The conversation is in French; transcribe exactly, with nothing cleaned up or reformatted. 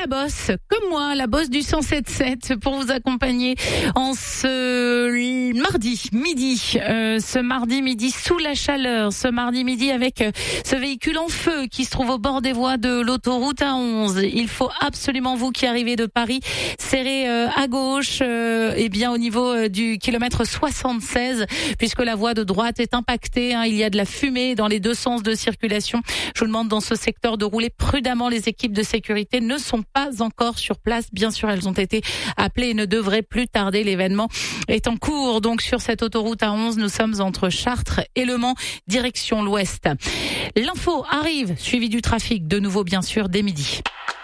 la bosse, comme moi, la bosse du cent sept sept, pour vous accompagner en ce mardi midi. Euh, ce mardi midi sous la chaleur, ce mardi midi avec euh, ce véhicule en feu qui se trouve au bord des voies de l'autoroute A onze. Il faut absolument, vous qui arrivez de Paris, serrer euh, à gauche, euh, et bien au niveau euh, du kilomètre soixante-seize, puisque la voie de droite est impactée. Hein, il y a de la fumée dans les deux sens de circulation. Je vous demande dans ce secteur de rouler prudemment. Les équipes de sécurité ne sont pas encore sur place. Bien sûr, elles ont été appelées et ne devraient plus tarder. L'événement est en cours. Donc sur cette autoroute A onze, nous sommes entre Chartres et Le Mans, direction l'ouest. L'info arrive, suivi du trafic de nouveau bien sûr dès midi.